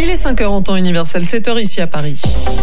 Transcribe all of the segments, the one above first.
Il est 5h en temps universel, 7h ici à Paris.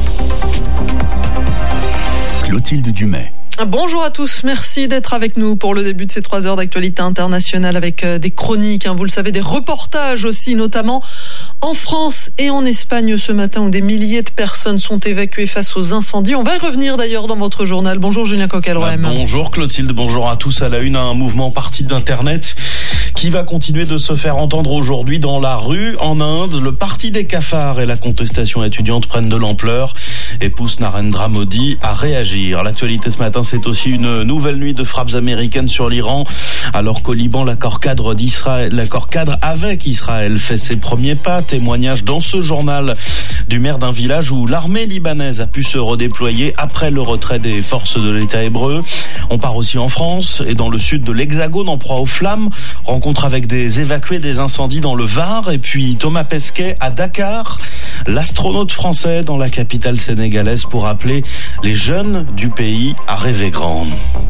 Clotilde Dumais. Bonjour à tous, merci d'être avec nous pour le début de ces 3 heures d'actualité internationale avec des chroniques, vous le savez, des reportages aussi, notamment en France et en Espagne ce matin où des milliers de personnes sont évacuées face aux incendies. On va y revenir d'ailleurs dans votre journal. Bonjour Julien Coquelroem. Bonjour Clotilde, bonjour à tous. À la une, un mouvement parti d'Internet qui va continuer de se faire entendre aujourd'hui dans la rue en Inde. Le parti des cafards et la contestation étudiante prennent de l'ampleur et poussent Narendra Modi à réagir. L'actualité ce matin, c'est aussi une nouvelle nuit de frappes américaines sur l'Iran, alors qu'au Liban, l'accord cadre avec Israël fait ses premiers pas. Témoignage dans ce journal du maire d'un village où l'armée libanaise a pu se redéployer après le retrait des forces de l'État hébreu. On part aussi en France et dans le sud de l'Hexagone en proie aux flammes. Rencontre avec des évacués des incendies dans le Var. Et puis Thomas Pesquet à Dakar, l'astronaute français dans la capitale sénégalaise pour appeler les jeunes du pays à rêver grand.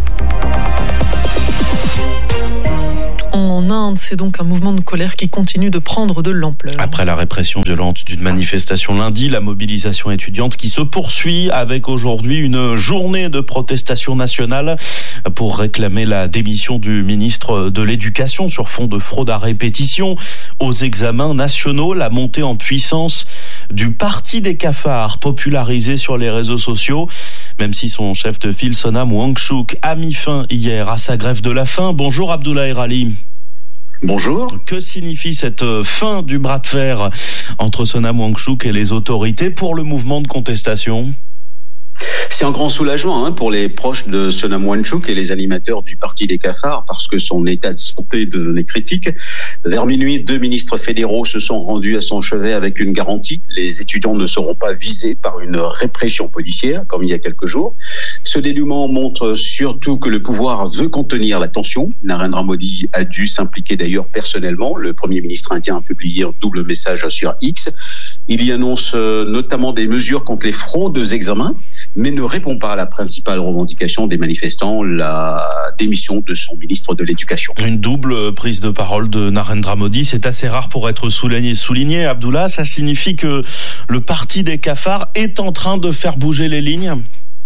En Inde, c'est donc un mouvement de colère qui continue de prendre de l'ampleur. Après la répression violente d'une manifestation lundi, la mobilisation étudiante qui se poursuit avec aujourd'hui une journée de protestation nationale pour réclamer la démission du ministre de l'Éducation sur fond de fraude à répétition aux examens nationaux. La montée en puissance du parti des cafards popularisé sur les réseaux sociaux, même si son chef de file Sonam Wangchuk a mis fin hier à sa grève de la faim. Bonjour Abdoulaye Rali. Bonjour. Que signifie cette fin du bras de fer entre Sonam Wangchuk et les autorités pour le mouvement de contestation ? C'est un grand soulagement pour les proches de Sonam Wangchuk et les animateurs du Parti des cafards parce que son état de santé devenait critique. Vers minuit, 2 ministres fédéraux se sont rendus à son chevet avec une garantie. Les étudiants ne seront pas visés par une répression policière comme il y a quelques jours. Ce dénouement montre surtout que le pouvoir veut contenir la tension. Narendra Modi a dû s'impliquer d'ailleurs personnellement. Le Premier ministre indien a publié un double message sur X. Il y annonce notamment des mesures contre les fraudes aux examens, mais ne répond pas à la principale revendication des manifestants, la démission de son ministre de l'Éducation. Une double prise de parole de Narendra Modi, c'est assez rare pour être souligné. Abdullah, ça signifie que le parti des cafards est en train de faire bouger les lignes ?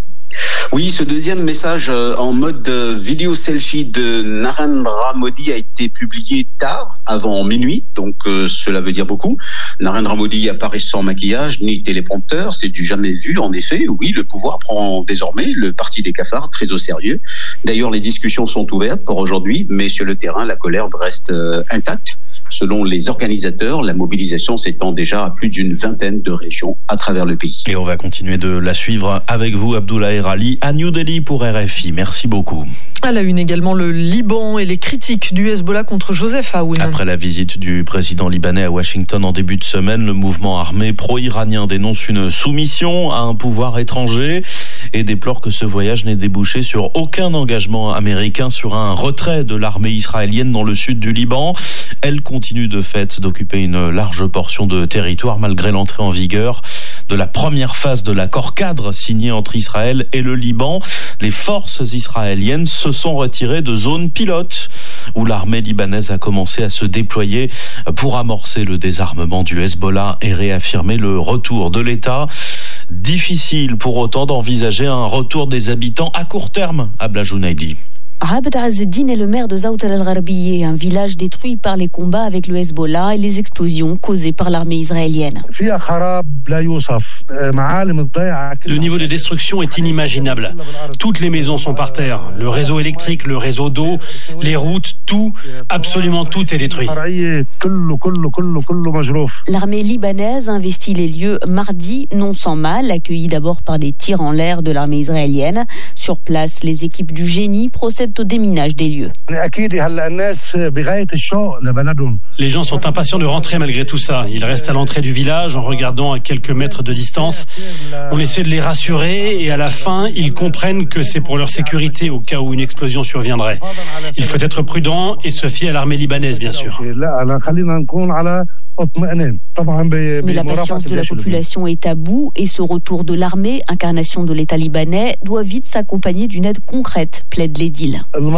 Oui, ce deuxième message en mode vidéo selfie de Narendra Modi a été publié tard, avant minuit, donc cela veut dire beaucoup. Narendra Modi apparaît sans maquillage ni téléprompteur, c'est du jamais vu en effet. Oui, le pouvoir prend désormais le parti des cafards très au sérieux. D'ailleurs, les discussions sont ouvertes pour aujourd'hui, mais sur le terrain, la colère reste intacte. Selon les organisateurs, la mobilisation s'étend déjà à plus d'une vingtaine de régions à travers le pays. Et on va continuer de la suivre avec vous, Abdoulaye Rali, à New Delhi pour RFI. Merci beaucoup. À la une également, le Liban et les critiques du Hezbollah contre Joseph Aoun. Après la visite du président libanais à Washington en début de semaine, le mouvement armé pro-iranien dénonce une soumission à un pouvoir étranger et déplore que ce voyage n'ait débouché sur aucun engagement américain sur un retrait de l'armée israélienne dans le sud du Liban. Elle continue de fait d'occuper une large portion de territoire malgré l'entrée en vigueur de la première phase de l'accord cadre signé entre Israël et le Liban. Les forces israéliennes se sont retirées de zones pilotes où l'armée libanaise a commencé à se déployer pour amorcer le désarmement du Hezbollah et réaffirmer le retour de l'État. Difficile pour autant d'envisager un retour des habitants à court terme à Blajounaïdi. Abd Azzeddin est le maire de Zawtar al-Gharbiyeh, un village détruit par les combats avec le Hezbollah et les explosions causées par l'armée israélienne. Le niveau de destruction est inimaginable. Toutes les maisons sont par terre. Le réseau électrique, le réseau d'eau, les routes, tout, absolument tout est détruit. L'armée libanaise investit les lieux mardi, non sans mal, accueillis d'abord par des tirs en l'air de l'armée israélienne. Sur place, les équipes du génie procèdent au déminage des lieux. Les gens sont impatients de rentrer malgré tout ça. Ils restent à l'entrée du village en regardant à quelques mètres de distance. On essaie de les rassurer et à la fin, ils comprennent que c'est pour leur sécurité au cas où une explosion surviendrait. Il faut être prudent et se fier à l'armée libanaise, bien sûr. Mais la patience de la population est à bout et ce retour de l'armée, incarnation de l'État libanais, doit vite s'accompagner d'une aide concrète, plaide l'édile. On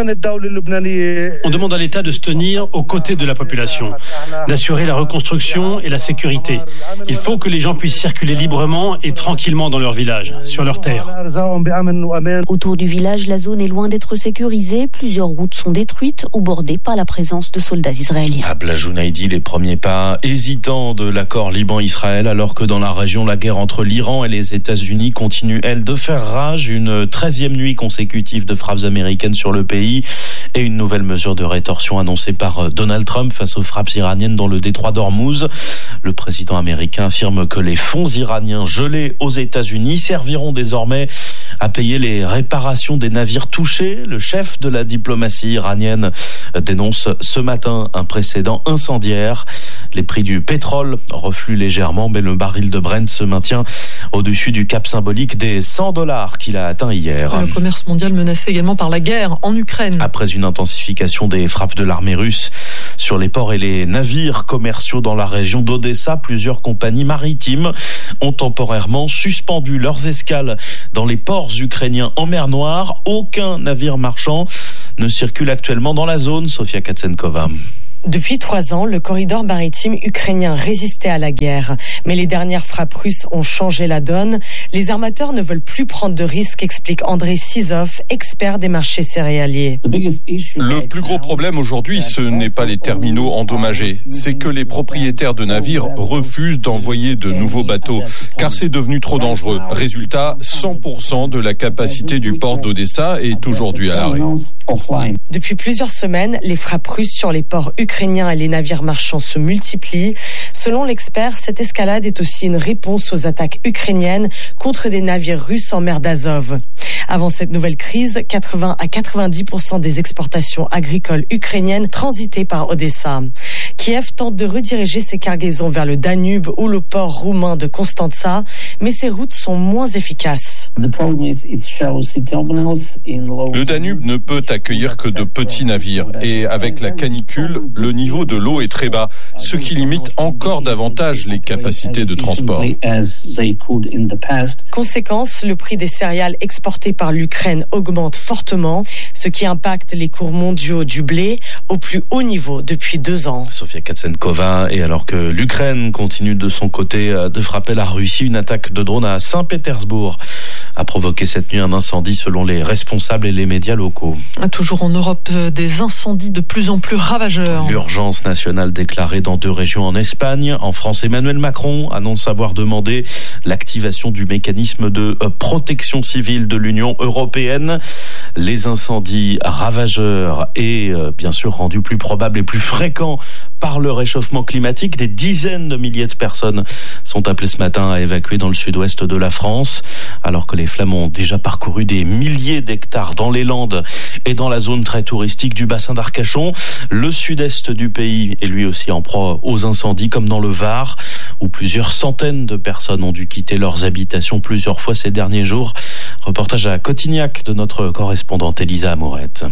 demande à l'État de se tenir aux côtés de la population, d'assurer la reconstruction et la sécurité. Il faut que les gens puissent circuler librement et tranquillement dans leur village, sur leur terre. Autour du village, la zone est loin d'être sécurisée. Plusieurs routes sont détruites ou bordées par la présence de soldats israéliens. Abla Jounaidi, les premiers pas hésitants de l'accord Liban-Israël, alors que dans la région, la guerre entre l'Iran et les États-Unis continue, elle, de faire rage. Une 13e nuit consécutive de frappes américaines sur le pays et une nouvelle mesure de rétorsion annoncée par Donald Trump face aux frappes iraniennes dans le détroit d'Ormuz. Le président américain affirme que les fonds iraniens gelés aux États-Unis serviront désormais à payer les réparations des navires touchés. Le chef de la diplomatie iranienne dénonce ce matin un précédent incendiaire. Les prix du pétrole refluent légèrement, mais le baril de Brent se maintient au-dessus du cap symbolique des $100 qu'il a atteint hier. Le commerce mondial menacé également par la guerre en Ukraine. Après une intensification des frappes de l'armée russe sur les ports et les navires commerciaux dans la région d'Odessa, plusieurs compagnies maritimes ont temporairement suspendu leurs escales dans les ports ukrainiens en mer Noire. Aucun navire marchand ne circule actuellement dans la zone. Sofia Katsenkova. Depuis 3 ans, le corridor maritime ukrainien résistait à la guerre. Mais les dernières frappes russes ont changé la donne. Les armateurs ne veulent plus prendre de risques, explique Andrei Sizov, expert des marchés céréaliers. Le plus gros problème aujourd'hui, ce n'est pas les terminaux endommagés. C'est que les propriétaires de navires refusent d'envoyer de nouveaux bateaux, car c'est devenu trop dangereux. Résultat, 100% de la capacité du port d'Odessa est aujourd'hui à l'arrêt. Depuis plusieurs semaines, les frappes russes sur les ports ukrainiens et les navires marchands se multiplient. Selon l'expert, cette escalade est aussi une réponse aux attaques ukrainiennes contre des navires russes en mer d'Azov. Avant cette nouvelle crise, 80 à 90% des exportations agricoles ukrainiennes transitaient par Odessa. Kiev tente de rediriger ses cargaisons vers le Danube ou le port roumain de Constanța, mais ces routes sont moins efficaces. Le Danube ne peut accueillir que de petits navires et avec la canicule, le niveau de l'eau est très bas, ce qui limite encore davantage les capacités de transport. Conséquence, le prix des céréales exportées par l'Ukraine augmente fortement, ce qui impacte les cours mondiaux du blé au plus haut niveau depuis 2 ans. Sofia Katsenkova, et alors que l'Ukraine continue de son côté de frapper la Russie, une attaque de drone à Saint-Pétersbourg a provoqué cette nuit un incendie selon les responsables et les médias locaux. Toujours en Europe, des incendies de plus en plus ravageurs. L'urgence nationale déclarée dans 2 régions en Espagne. En France, Emmanuel Macron annonce avoir demandé l'activation du mécanisme de protection civile de l'Union européenne. Les incendies ravageurs et bien sûr rendus plus probables et plus fréquents par le réchauffement climatique. Des dizaines de milliers de personnes sont appelées ce matin à évacuer dans le sud-ouest de la France, alors que les flammes ont déjà parcouru des milliers d'hectares dans les Landes et dans la zone très touristique du bassin d'Arcachon. Le sud-est du pays est lui aussi en proie aux incendies, comme dans le Var, où plusieurs centaines de personnes ont dû quitter leurs habitations plusieurs fois ces derniers jours. Reportage à Cotignac de notre correspondante Elisa Amourette.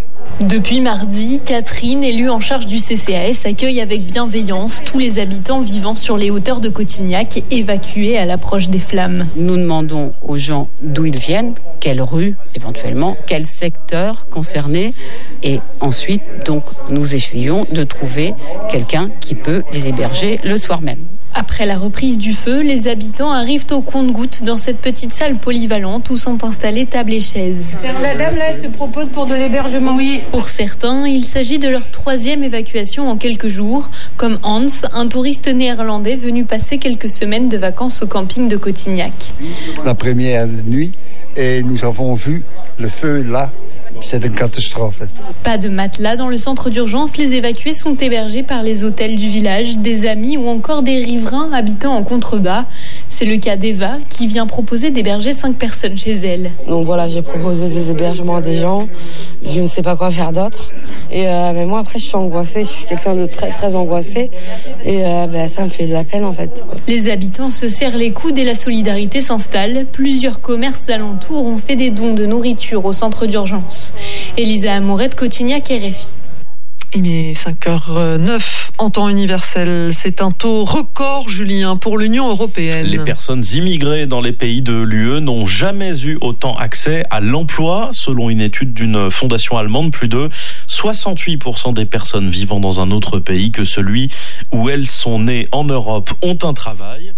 Depuis mardi, Catherine, élue en charge du CCAS, accueille avec bienveillance tous les habitants vivant sur les hauteurs de Cotignac, évacués à l'approche des flammes. Nous demandons aux gens d'où ils viennent, quelle rue éventuellement, quel secteur concerné, et ensuite donc nous essayons de trouver quelqu'un qui peut les héberger le soir même. Après la reprise du feu, les habitants arrivent au compte-gouttes dans cette petite salle polyvalente où sont installées tables et chaises. La dame là, elle se propose pour de l'hébergement. Oui. Pour certains, il s'agit de leur 3e évacuation en quelques jours, comme Hans, un touriste néerlandais venu passer quelques semaines de vacances au camping de Cotignac. La première nuit, et nous avons vu le feu là. C'est une catastrophe. Pas de matelas dans le centre d'urgence, les évacués sont hébergés par les hôtels du village, des amis ou encore des riverains habitant en contrebas. C'est le cas d'Eva qui vient proposer d'héberger 5 personnes chez elle. Donc voilà, j'ai proposé des hébergements à des gens. Je ne sais pas quoi faire d'autre. Et mais moi après je suis angoissée, je suis quelqu'un de très très angoissé. Et ça me fait de la peine en fait. Les habitants se serrent les coudes et la solidarité s'installe. Plusieurs commerces alentours ont fait des dons de nourriture au centre d'urgence. Elisa Amourette, Cotignac, RFI. Il est 5h09 en temps universel. C'est un taux record, Julien, pour l'Union européenne. Les personnes immigrées dans les pays de l'UE n'ont jamais eu autant accès à l'emploi. Selon une étude d'une fondation allemande, plus de 68% des personnes vivant dans un autre pays que celui où elles sont nées en Europe ont un travail.